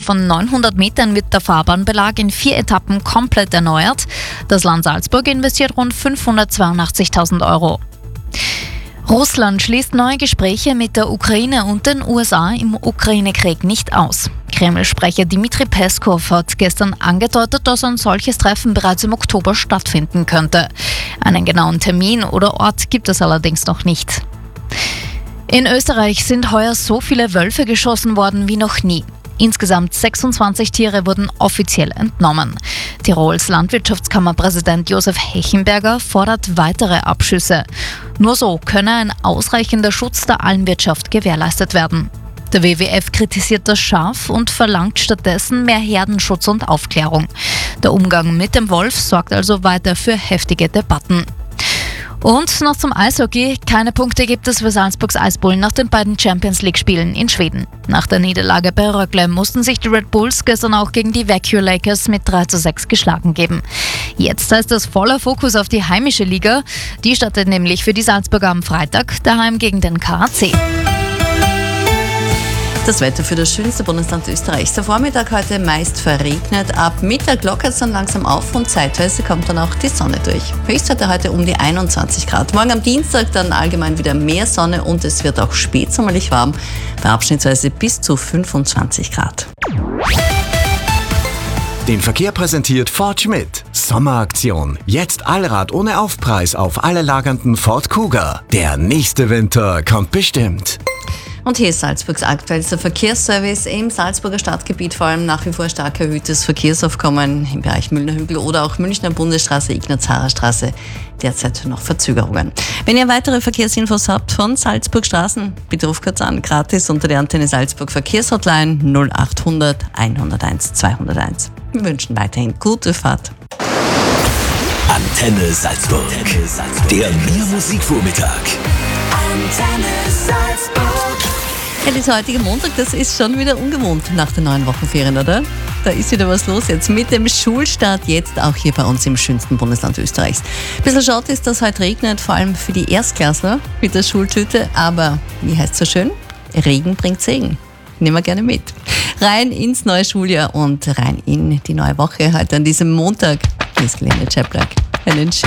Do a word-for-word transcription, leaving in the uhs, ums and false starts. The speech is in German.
von neunhundert Metern wird der Fahrbahnbelag in vier Etappen komplett erneuert. Das Land Salzburg investiert rund fünfhundertzweiundachtzigtausend Euro. Russland schließt neue Gespräche mit der Ukraine und den U S A im Ukraine-Krieg nicht aus. Kreml-Sprecher Dmitri Peskov hat gestern angedeutet, dass ein solches Treffen bereits im Oktober stattfinden könnte. Einen genauen Termin oder Ort gibt es allerdings noch nicht. In Österreich sind heuer so viele Wölfe geschossen worden wie noch nie. Insgesamt sechsundzwanzig Tiere wurden offiziell entnommen. Tirols Landwirtschaftskammerpräsident Josef Hechenberger fordert weitere Abschüsse. Nur so könne ein ausreichender Schutz der Almwirtschaft gewährleistet werden. Der W W F kritisiert das scharf und verlangt stattdessen mehr Herdenschutz und Aufklärung. Der Umgang mit dem Wolf sorgt also weiter für heftige Debatten. Und noch zum Eishockey. Keine Punkte gibt es für Salzburgs Eisbullen nach den beiden Champions-League-Spielen in Schweden. Nach der Niederlage bei Rögle mussten sich die Red Bulls gestern auch gegen die Vancouver Lakers mit drei zu sechs geschlagen geben. Jetzt heißt es voller Fokus auf die heimische Liga. Die startet nämlich für die Salzburger am Freitag daheim gegen den K A C. Das Wetter für das schönste Bundesland Österreichs. Der Vormittag heute meist verregnet. Ab Mittag lockert es dann langsam auf und zeitweise kommt dann auch die Sonne durch. Höchstwerte heute um die einundzwanzig Grad. Morgen am Dienstag dann allgemein wieder mehr Sonne und es wird auch spätsommerlich warm. Bei abschnittsweise bis zu fünfundzwanzig Grad. Den Verkehr präsentiert Ford Schmidt. Sommeraktion. Jetzt Allrad ohne Aufpreis auf alle lagernden Ford Kuga. Der nächste Winter kommt bestimmt. Und hier ist Salzburgs aktuellster Verkehrsservice. Im Salzburger Stadtgebiet vor allem nach wie vor stark erhöhtes Verkehrsaufkommen im Bereich Müllner Hügel oder auch Münchner Bundesstraße, Ignaz-Harrer Straße. Derzeit noch Verzögerungen. Wenn ihr weitere Verkehrsinfos habt von Salzburg Straßen, bitte ruft kurz an, gratis unter der Antenne Salzburg Verkehrshotline null achthundert hunderteins zweihunderteins. Wir wünschen weiterhin gute Fahrt. Antenne Salzburg. Antenne Salzburg. Der Mir-Musik-Vormittag. Antenne Salzburg. Ja, dieser heutige Montag, das ist schon wieder ungewohnt nach den neuen Wochenferien, oder? Da ist wieder was los jetzt mit dem Schulstart, jetzt auch hier bei uns im schönsten Bundesland Österreichs. Ein bisschen schade ist, dass heute regnet, vor allem für die Erstklässler mit der Schultüte, aber wie heißt es so schön? Regen bringt Segen. Nehmen wir gerne mit. Rein ins neue Schuljahr und rein in die neue Woche heute an diesem Montag. Hier ist Lene Czeplak. Einen schönen